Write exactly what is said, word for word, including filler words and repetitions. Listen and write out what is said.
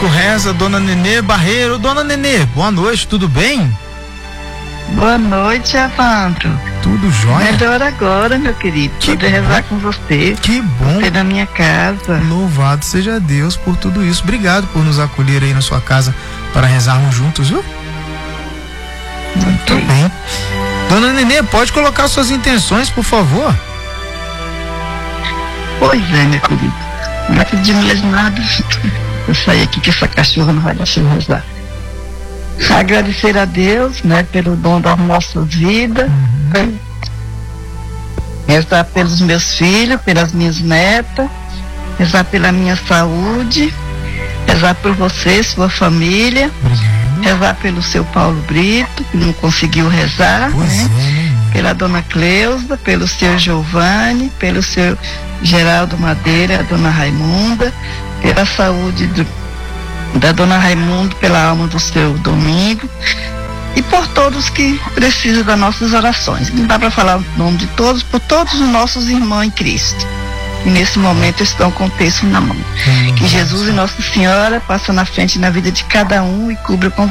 conosco, reza Dona Nenê Barreiro. Dona Nenê, boa noite, tudo bem? Boa noite, Evandro. Tudo jóia? Melhor agora, meu querido, que poder rezar com você. Que bom. Você na minha casa. Louvado seja Deus por tudo isso. Obrigado por nos acolher aí na sua casa para rezarmos juntos, viu? Muito bem. Dona Nenê, pode colocar suas intenções, por favor? Pois é, meu querido. Antes de mais nada, eu saí aqui que essa cachorra não vai deixar eu rezar. Agradecer a Deus, né, pelo dom das nossas vidas. Uhum. Rezar pelos meus filhos, pelas minhas netas. Rezar pela minha saúde. Rezar por você, sua família. Uhum. Rezar pelo seu Paulo Brito, que não conseguiu rezar, né? É. Pela dona Cleusa, pelo seu Giovanni, pelo seu Geraldo Madeira, a dona Raimunda, pela saúde do, da dona Raimunda, pela alma do seu Domingo e por todos que precisam das nossas orações. Não dá para falar o nome de todos, por todos os nossos irmãos em Cristo. E nesse momento estão com o texto na mão. Hum, que Jesus e Nossa Senhora passam na frente na vida de cada um e cubra com